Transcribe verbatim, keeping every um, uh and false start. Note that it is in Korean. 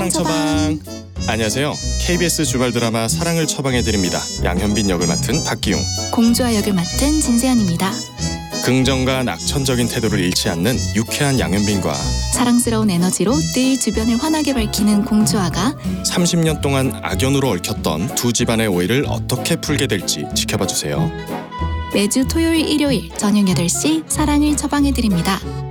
사랑 처방. 안녕하세요. 케이비에스 주말 드라마 사랑을 처방해드립니다. 양현빈 역을 맡은 박기용, 공주아 역을 맡은 진세연입니다. 긍정과 낙천적인 태도를 잃지 않는 유쾌한 양현빈과 사랑스러운 에너지로 늘 주변을 환하게 밝히는 공주아가 삼십 년 동안 악연으로 얽혔던 두 집안의 오해를 어떻게 풀게 될지 지켜봐주세요. 매주 토요일 일요일 저녁 여덟 시 사랑을 처방해드립니다.